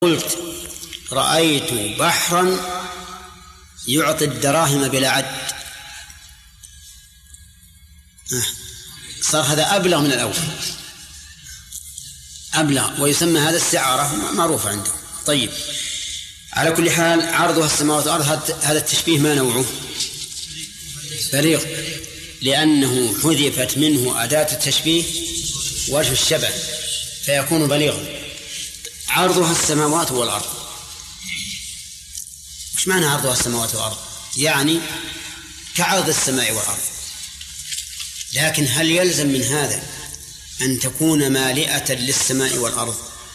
قلت رأيت بحرا يعطي الدراهم بلا عد، صار هذا أبلغ من الأول، أبلغ، ويسمى هذا استعارة معروفة عنده. طيب، على كل حال عرضها السماوات والأرض، هذا التشبيه ما نوعه؟ بليغ، لأنه حذفت منه أداة التشبيه وجه الشبه فيكون بليغا. عرضها السماوات والأرض، وش معنى عرضها السماوات والأرض؟ يعني كعرض السماء والأرض، لكن هل يلزم من هذا أن تكون مالئة للسماء والأرض،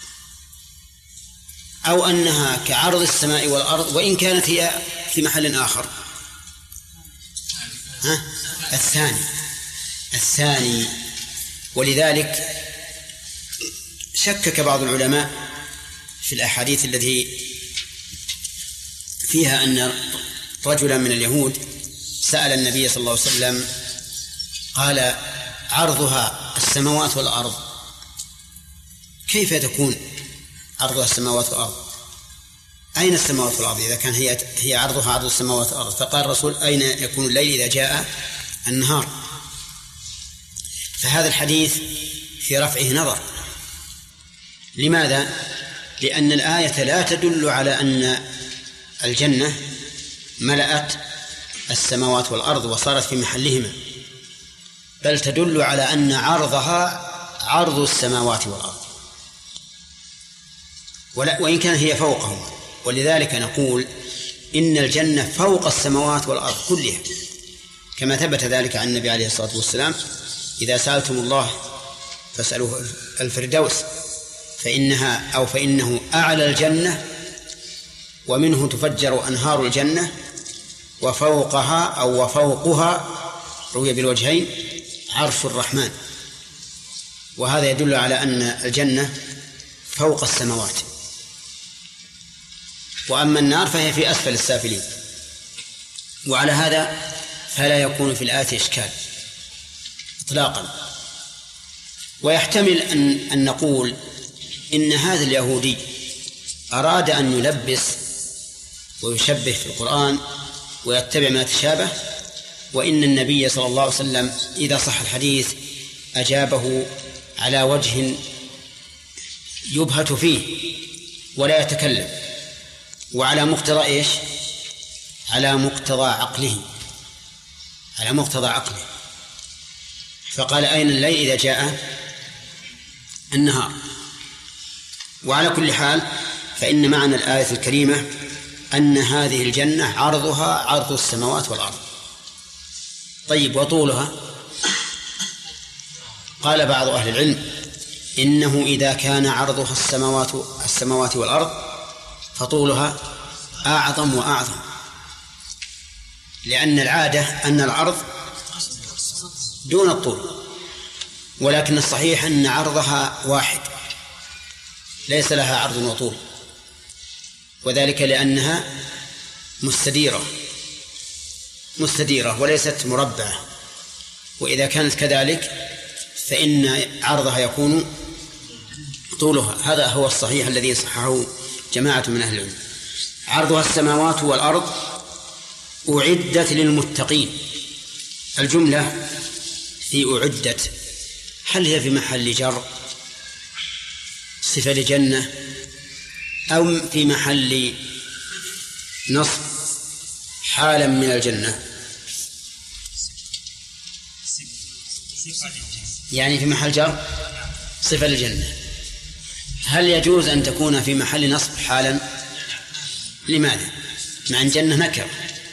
أو أنها كعرض السماء والأرض وإن كانت هي في محل آخر؟ الثاني. ولذلك شكك بعض العلماء في الأحاديث التي فيها أن رجلا من اليهود سأل النبي صلى الله عليه وسلم قال عرضها السماوات والأرض، كيف تكون عرضها السماوات والأرض؟ أين السماوات والأرض إذا كان هي عرضها عرض السماوات والأرض؟ فقال الرسول أين يكون الليل إذا جاء النهار؟ فهذا الحديث في رفعه نظر. لماذا؟ لأن الآية لا تدل على أن الجنة ملأت السماوات والأرض وصارت في محلهما، بل تدل على أن عرضها عرض السماوات والأرض، وإن كان هي فوقهما. ولذلك نقول إن الجنة فوق السماوات والأرض كلها، كما ثبت ذلك عن النبي عليه الصلاة والسلام: إذا سألتم الله فاسألوه الفردوس فإنه أعلى الجنة ومنه تفجر أنهار الجنة، وفوقها أو وفوقها روي بالوجهين عرش الرحمن. وهذا يدل على أن الجنة فوق السماوات، وأما النار فهي في أسفل السافلين. وعلى هذا فلا يكون في الآية إشكال إطلاقا. ويحتمل أن نقول إن هذا اليهودي أراد أن يلبس ويشبه في القرآن ويتبع ما تشابه، وإن النبي صلى الله عليه وسلم إذا صح الحديث أجابه على وجه يبهت فيه ولا يتكلم، وعلى مقتضى إيش؟ على مقتضى عقله، فقال أين الليل إذا جاء النهار. وعلى كل حال فإن معنى الآية الكريمة أن هذه الجنة عرضها عرض السماوات والأرض. طيب، وطولها؟ قال بعض أهل العلم إنه إذا كان عرضها السماوات والأرض فطولها أعظم وأعظم، لأن العادة أن العرض دون الطول، ولكن الصحيح أن عرضها واحد ليس لها عرض وطول، وذلك لأنها مستديرة وليست مربعة. وإذا كانت كذلك فإن عرضها يكون طولها. هذا هو الصحيح الذي صححه جماعة من أهل العلم. عرضها السماوات والأرض أعدت للمتقين. الجملة في أعدت هل هي في محل جر صفة لجنة، أو في محل نصب حالا من الجنة؟ يعني في محل جر صفة للجنة. هل يجوز أن تكون في محل نصب حالا؟ لماذا؟ مع أن جنة نكر.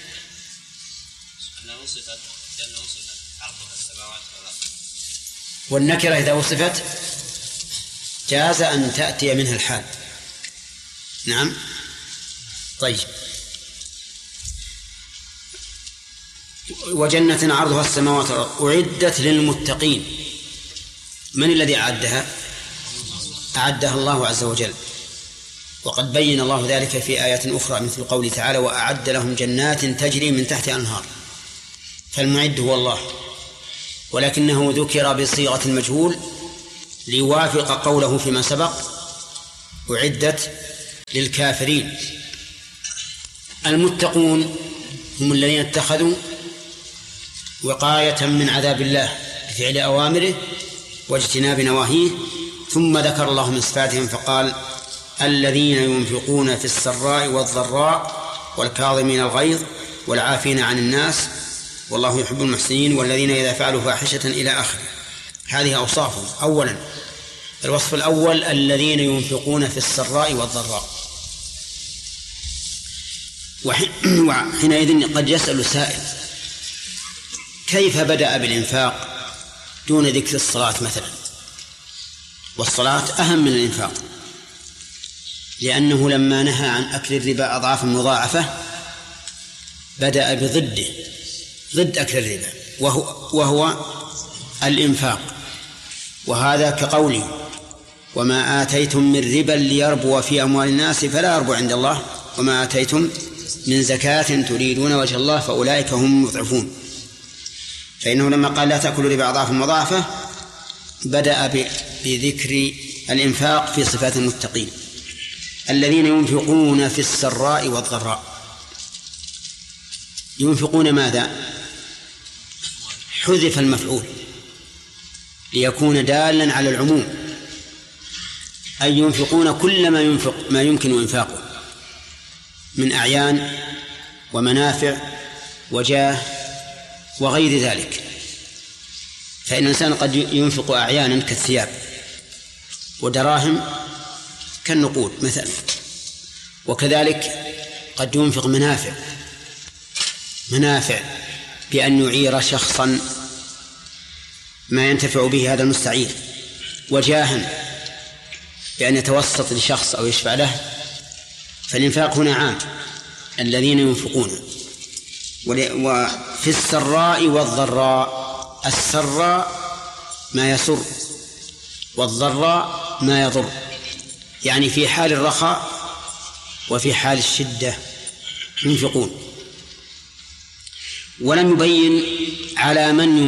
والنكرة إذا وصفت جاز أن تأتي منها الحال. نعم. طيب، وجنة عرضها السماوات والأرض أعدت للمتقين. من الذي أعدها؟ أعدها الله عز وجل، وقد بين الله ذلك في آيات أخرى مثل قوله تعالى: وأعد لهم جنات تجري من تحت أنهار. فالمعد هو الله، ولكنه ذكر بصيغة المجهول ليوافق قوله فيما سبق: أعدت للكافرين. المتقون هم الذين اتخذوا وقاية من عذاب الله بفعل أوامره واجتناب نواهيه. ثم ذكر الله من صفاتهم فقال: الذين ينفقون في السراء والضراء والكاظمين الغيظ والعافين عن الناس والله يحب المحسنين والذين إذا فعلوا فاحشة إلى آخره. هذه أوصافهم. أولا الوصف الأول: الذين ينفقون في السراء والضراء. وحينئذ قد يسأل سائل: كيف بدأ بالإنفاق دون ذكر الصلاة مثلا؟ والصلاة أهم من الإنفاق، لأنه لما نهى عن أكل الربا أضعافا مضاعفة بدأ بضده، ضد أكل الربا، وهو الإنفاق. وهذا كقوله: وما آتيتم من ربا ليربو في أموال الناس فلا يربو عند الله وما آتيتم من زكاة تريدون وجه الله فأولئك هم المضعفون. فإنه لما قال لا تأكلوا الربا أضعافا مضاعفة بدأ بذكر الإنفاق في صفات المتقين. الذين ينفقون في السراء والضراء. ينفقون ماذا؟ حذف المفعول ليكون دالا على العموم، أي ينفقون كل ما يمكن إنفاقه من أعيان ومنافع وجاه وغير ذلك. فإن الإنسان قد ينفق أعيانا كالثياب ودراهم كالنقود مثلا، وكذلك قد ينفق منافع بأن يعير شخصا ما ينتفع به هذا المستعير، وجاها بأن يتوسط لشخص أو يشفع له. فالإنفاق هنا عام. الذين ينفقون. وفي السراء والضراء. السراء ما يسر والضراء ما يضر، يعني في حال الرخاء وفي حال الشدة ينفقون. ولم يبين على من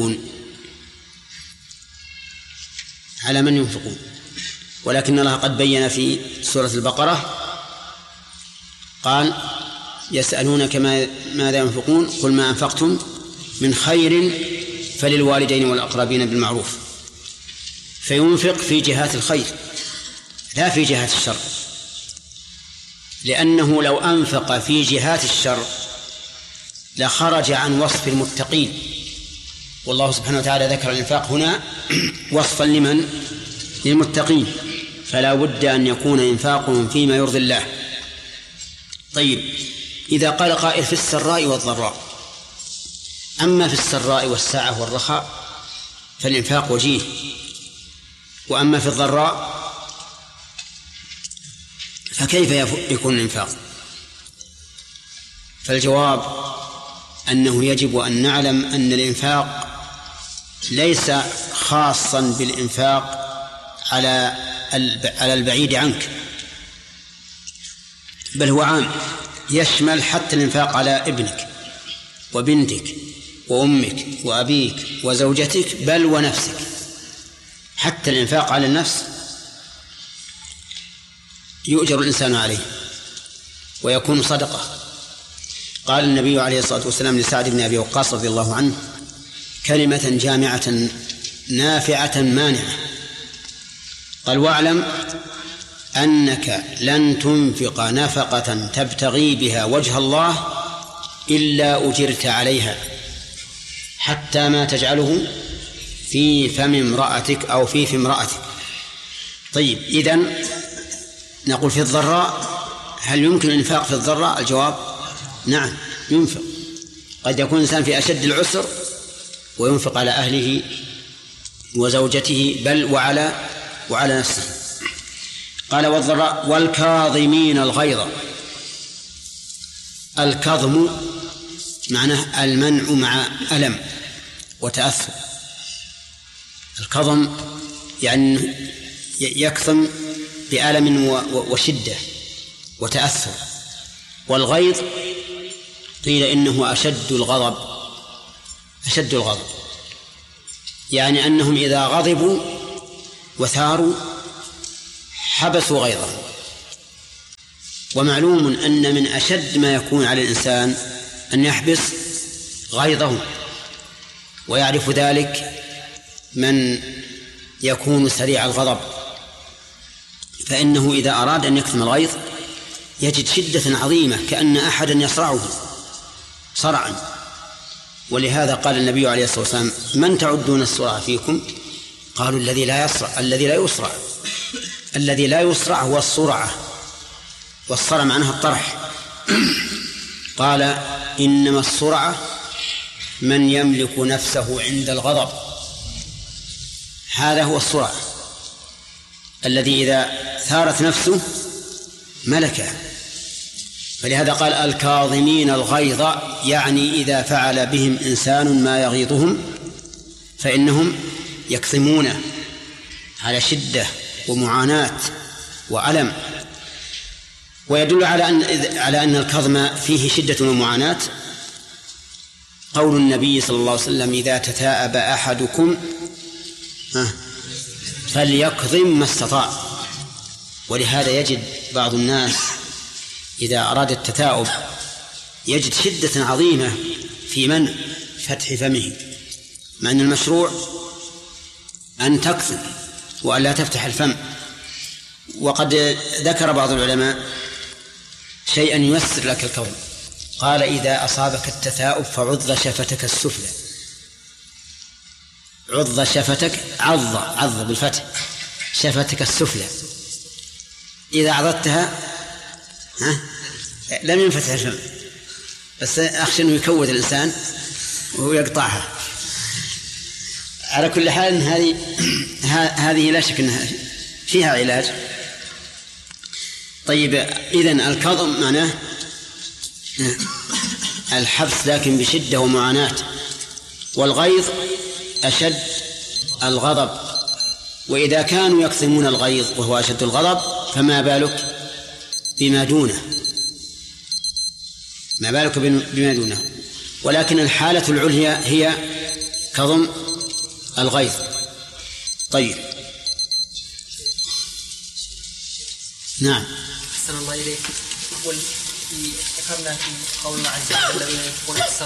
ينفقون، ولكن الله قد بين في سورة البقرة قال: يسألونك ماذا ينفقون قل ما أنفقتم من خير فللوالدين والأقربين بالمعروف. فينفق في جهات الخير لا في جهات الشر، لأنه لو أنفق في جهات الشر لخرج عن وصف المتقين، والله سبحانه وتعالى ذكر الإنفاق هنا وصفا للمتقين، فلا بد أن يكون إنفاقهم فيما يرضي الله. طيب، إذا قال قائل في السراء والضراء، أما في السراء والسعة والرخاء فالإنفاق وجيه، وأما في الضراء فكيف يكون الإنفاق؟ فالجواب أنه يجب أن نعلم أن الإنفاق ليس خاصا بالإنفاق على البعيد عنك، بل هو عام، يشمل حتى الإنفاق على ابنك وبنتك وأمك وأبيك وزوجتك بل ونفسك. حتى الإنفاق على النفس يؤجر الإنسان عليه ويكون صدقة. قال النبي عليه الصلاة والسلام لسعد بن أبي وقاص رضي الله عنه كلمة جامعة نافعة مانعة، قال: واعلم أنك لن تنفق نفقة تبتغي بها وجه الله إلا أجرت عليها حتى ما تجعله في فم امرأتك أو في امرأتك. طيب، إذن نقول في الضراء هل يمكن الإنفاق في الضراء؟ الجواب نعم، ينفق. قد يكون الإنسان في أشد العسر وينفق على أهله وزوجته بل وعلى نفسه. قال: والضراء والكاظمين الغيظ. الكظم معناه المنع مع ألم وتأثر. الكظم يعني يكظم بألم وشدة وتأثر. والغيظ قيل إنه أشد الغضب، يعني أنهم إذا غضبوا وثاروا حبسوا غيظهم ومعلوم أن من أشد ما يكون على الإنسان أن يحبس غيظه، ويعرف ذلك من يكون سريع الغضب، فإنه إذا أراد أن يكتم الغيظ يجد شدة عظيمة كأن أحدا يصرعه صرعا. ولهذا قال النبي عليه الصلاة والسلام: من تعدون الصرع فيكم؟ قالوا: الذي لا يصرع. الذي لا يصرع هو الصرعة، والصرع معناها الطرح. قال: إنما الصرعة من يملك نفسه عند الغضب، هذا هو الصرع الذي إذا ثارت نفسه ملكها. فلهذا قال: الكاظمين الغيظ، يعني إذا فعل بهم إنسان ما يغيظهم فإنهم يكظمونه على شدة ومعاناة وألم. ويدل على أن الكظم فيه شدة ومعاناة قول النبي صلى الله عليه وسلم: إذا تثاءب أحدكم فليكظم ما استطاع. ولهذا يجد بعض الناس إذا أراد التثاؤب يجد شدة عظيمة في منع فتح فمه، مع أن المشروع أن تكظم وأن لا تفتح الفم. وقد ذكر بعض العلماء شيئا ييسر لك الكظم، قال: إذا أصابك التثاؤب فعض شفتك السفلى. عض شفتك، عض بالفتح، شفتك السفلى. إذا عضدتها لم ينفتح الفم، بس أخشى أنه يكود الإنسان وهو يقطعها. على كل حال هذه لا شك أنها فيها علاج. طيب، إذن الكظم معناه الحبس لكن بشدة ومعاناة، والغيظ أشد الغضب. وإذا كانوا يكظمون الغيظ وهو أشد الغضب فما بالك بما دونه، ما بالك بما دونه. ولكن الحالة العليا هي كظم الغيظ. طيب، نعم. أحسن الله إليك. ذكرنا في قول الله عز وجل: الذين ينفقون في